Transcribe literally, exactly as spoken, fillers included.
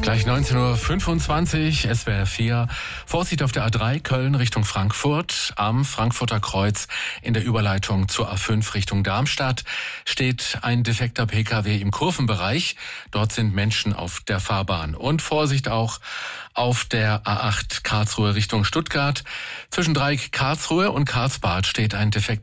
Gleich neunzehn Uhr fünfundzwanzig, S W R vier. Vorsicht auf der A drei, Köln Richtung Frankfurt. Am Frankfurter Kreuz in der Überleitung zur A fünf Richtung Darmstadt steht ein defekter P K W im Kurvenbereich. Dort sind Menschen auf der Fahrbahn. Und Vorsicht auch auf der A acht Karlsruhe Richtung Stuttgart. Zwischen Dreieck Karlsruhe und Karlsbad steht ein defekter